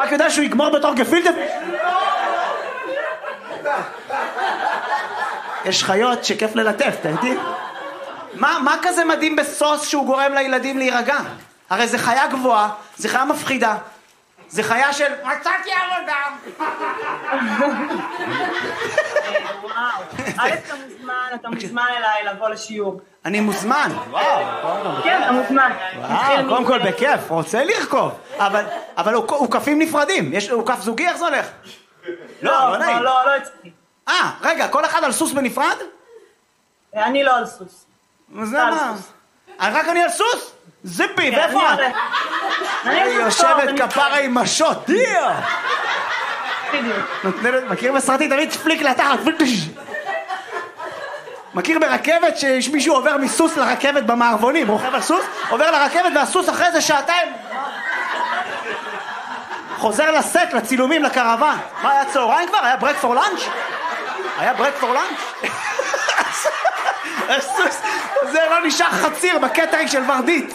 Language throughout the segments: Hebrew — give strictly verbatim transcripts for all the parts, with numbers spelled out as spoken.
רק יודע שהוא יגמור בתור גפילטע. יש חיות שכיף ללטף, אתה איתי? מה, מה כזה מדהים בסוס שהוא גורם לילדים להירגע? הרי זה חיה גבוהה, זה חיה מפחידה, זה חיה של מצאתי עבודה. וואו, א' אתה מוזמן, אתה מוזמן אליי לבוא לשיעור. אני מוזמן. כן, אתה מוזמן. וואו, קודם כל בכיף, רוצה לרכוב. אבל, אבל הוא קפים נפרדים, הוא קף זוגי, איך זה הולך? לא, לא נעים. לא, לא הצליחי. אה, רגע, כל אחד על סוס בנפרד? אני לא על סוס. זה מה? רק אני על סוס? זיפי, ואיפה? אני יושבת כפרה עם משות, דיר! מכיר בסרטי תמיד פליק לתחת, מכיר ברכבת שיש מישהו עובר מסוס לרכבת במערבונים, רוכב על סוס, עובר לרכבת והסוס אחרי זה שעתיים חוזר לסט, לצילומים, לקרוון. מה היה צהריים כבר? היה ברק פור לנץ'? היה ברק פור לנץ'? הסוס, זה לא נשאר חציר בקטרינג של ורדית.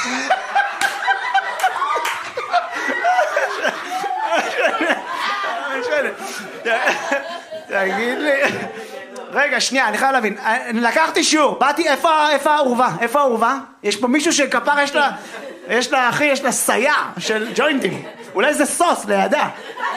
תגיד לי, רגע, שנייה, אני חייב להבין, לקחתי שיעור, באתי, איפה העורבה? איפה העורבה? יש פה מישהו שכפר, יש לה, יש לה, אחי, יש לה סייע של ג'וינטים, אולי זה סוס לידה.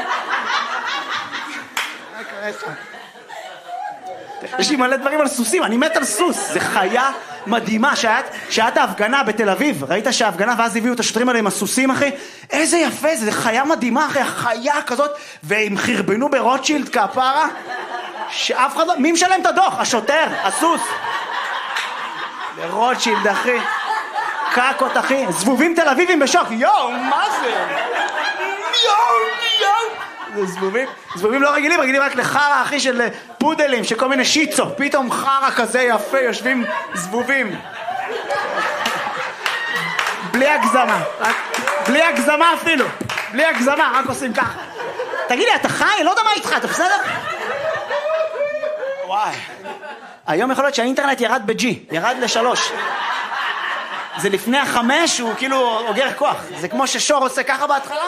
יש לי מלא דברים על סוסים, אני מת על סוס, זה חיה מדהימה. שהיה את ההפגנה בתל אביב, ראית שההפגנה ואז הביאו את השוטרים האלה עם הסוסים, אחי? איזה יפה זה, זה חיה מדהימה, אחי, חיה כזאת, והם חרבנו ברוטשילד כפרה, שאף אחד לא, מי משלם את הדוח? השוטר, הסוס. ברוטשילד, אחי, קקות, אחי, זבובים תל אביבים בשוק, יואו, מה זה? יואו, יואו. זה זבובים, זבובים לא רגילים, רגילים רק לחרה, אחי, של פודלים, שכל מיני שיצו, פתאום חרה כזה יפה, יושבים זבובים. בלי הגזמה, בלי הגזמה אפילו, בלי הגזמה, רק עושים ככה. תגיד לי, אתה חי? לא יודע מה איתך, אתה בסדר? וואי. היום יכול להיות שהאינטרנט ירד בג'י, ירד לשלוש. זה לפני החמש, הוא כאילו אוגר כוח. זה כמו ששור עושה ככה בהתחלה.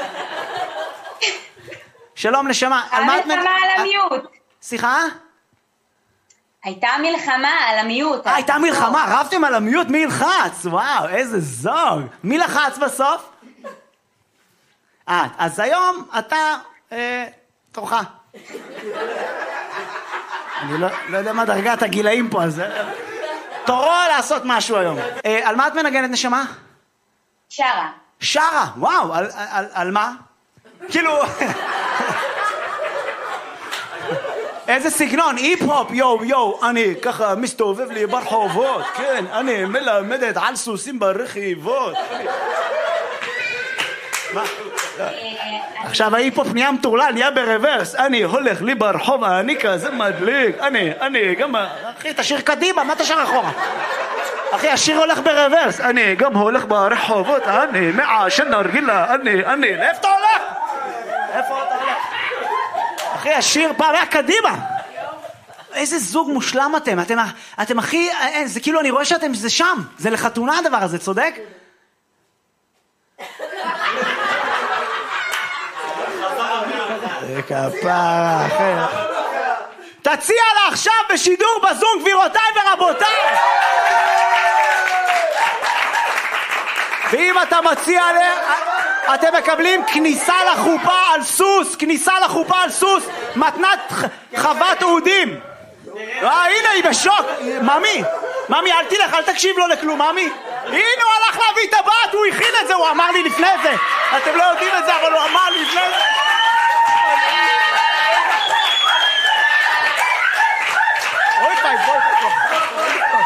שלום נשמה. המלחמה על המיוט. סליחה? הייתה מלחמה על המיוט. אה, הייתה מלחמה, רבתם על המיוט, מי ילחץ? וואו, איזה זוג. מי לחץ בסוף? אה, אז היום אתה, אה, תורך. אני לא, לא יודע מה דרגת הגילאים פה, אז תורו לעשות משהו היום. אה, על מה את מנגנת נשמה? שרה. שרה, וואו, על, על, על מה? כאילו... איזה סגנון, היפ-הופ, יו, יו, אני ככה מסתובב לי ברחובות, כן, אני מלמדת על סוסים ברכיבות. מה? עכשיו ההיפ-הופ נהיה מטורלל, נהיה ברוורס, אני הולך לי ברחוב, אני כזה מדליק, אני, אני, גם, אחי, תשאיר קדימה, מה תשאיר אחורה? אחי, השיר הולך ברוורס, אני גם הולך ברחובות, אני מעשן נרגילה, אני, אני, לאיפה אתה הולך? איפה אתה הולך? אחי, השיר פעם היה קדימה. איזה זוג מושלם אתם, אתם, אתם הכי, זה כאילו אני רואה שאתם, זה שם, זה לחתונה הדבר הזה, צודק? זה כפרה, אחי. תציע לה עכשיו בשידור בזום, גבירותיי ורבותיי. ואם אתה מציע לה, אתם מקבלים כניסה לחופה על סוס, כניסה לחופה על סוס, מתנת חוות אודים. אה, הנה היא בשוק. ממי, ממי, אל תלך, אל תקשיב לו לכלום, ממי. הנה הוא הלך להביא את הבת, הוא הכין את זה, הוא אמר לי לפני זה. אתם לא יודעים את זה, אבל הוא אמר לי לפני זה.